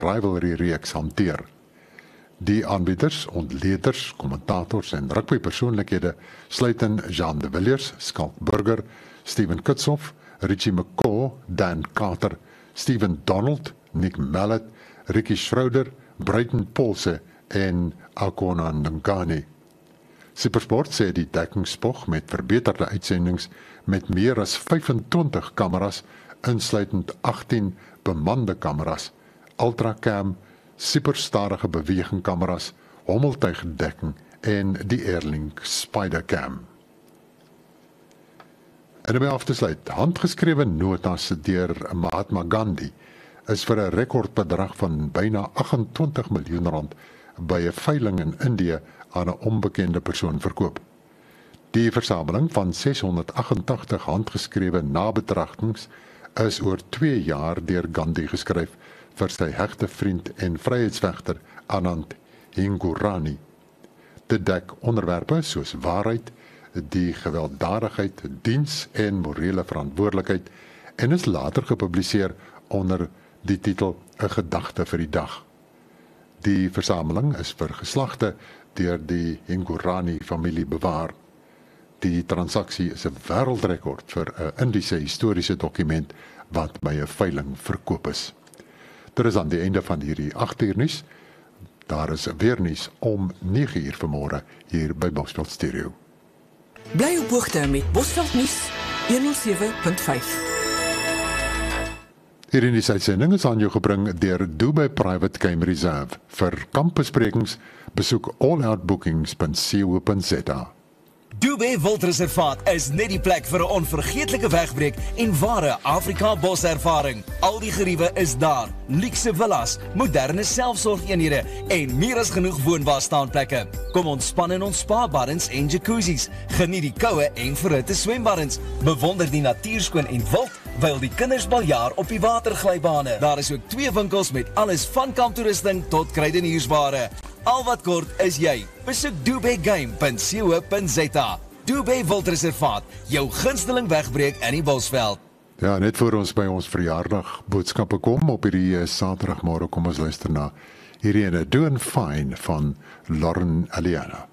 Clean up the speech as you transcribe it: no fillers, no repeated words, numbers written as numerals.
Rivalry reeks hanteer. Die aanbieders, ontleeders, kommentators en rugbypersoonlikhede sluit in Jean de Villiers, Skalk Burger, Steven Kitshoff, Richie McCaw, Dan Carter, Stephen Donald, Nick Mallet, Ricky Schroeder, Brighton Paulse en Akona Ngani. SuperSport sê die dekkingspog met verbeterde uitsendings met meer as 25 kameras, insluitend 18 bemande kameras, ultracam, superstadige bewegingkameras, hommeltuigdekking en die Airlink Spidercam. En om af te sluit, handgeskrewe notas deur Mahatma Gandhi is vir 'n rekordbedrag van byna 28 miljoen rand by 'n veiling in Indië aan 'n onbekende persoon verkoop. Die versameling van 688 handgeskrewe nabetrachtings is oor 2 jaar deur Gandhi geskryf vir sy hegte vriend en vryheidsvegter Anand Hingorani. Dit dek onderwerpe soos waarheid, die gewelddadigheid, diens en morele verantwoordelikheid en is later gepubliseer onder die titel 'n gedagte vir die dag. Die versameling is vir geslagte deur die Hingorani familie bewaar. Die transaksie is 'n wêreldrekord vir 'n Indiese historiese dokument wat by 'n veiling verkoop is. Dit is aan die einde van hierdie 8 uur nuus. Daar is weer nuus om 9 uur vanmôre hier by Bosveld Stereo. Bly op hoogte met Bosveld nuus 107.5. Hierdie nuusuitsending is aan jou gebring deur Dubai Private Game Reserve. Vir kampbesprekings besoek alloutbookings.co.za. Dubai Wildreservaat is net die plek vir 'n onvergeetlike wegbreek en ware Afrika boservaring. Al die geriewe is daar. Luukse villas, moderne selfsorgeenhede en meer as genoeg woonwaarstaanplekke. Kom ontspan in ons spa-baddens en jacuzzis. Geniet die koue en verhitte swembaddens. Bewonder die natuurskoon en wild, wyl die kinders baljaar op die waterglybane. Daar is ook 2 winkels met alles van kamptoerusting tot kruideniersware. Al wat kort is jy. Besoek dubaigame.co.za. Dubai Wildreservaat, jou gunsteling wegbreek in die Bosveld. Ja, net voor ons by ons verjaardag boodskappe kom op hierdie Saterdagmôre, kom ons luister na hierdie ene Doing Fine van Lauren Aliana.